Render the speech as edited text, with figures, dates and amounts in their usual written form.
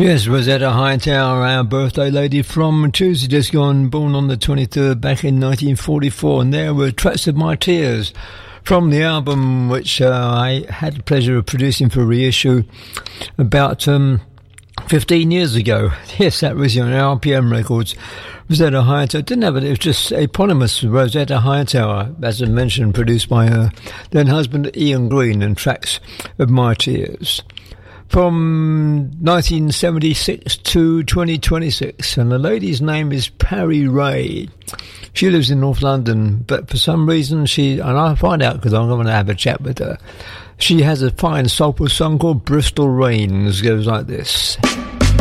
Yes, Rosetta Hightower, our birthday lady from Tuesday, just gone, born on the 23rd back in 1944, and there were Tracks of My Tears from the album which I had the pleasure of producing for reissue about 15 years ago. Yes, that was on RPM Records. Rosetta Hightower didn't have it, it was just eponymous Rosetta Hightower, as I mentioned, produced by her then husband Ian Green, and Tracks of My Tears. From 1976 to 2026, and the lady's name is Parry Ray. She lives in North London, but for some reason and I'll find out because I'm going to have a chat with her. She has a fine soulful song called Bristol Rains, goes like this.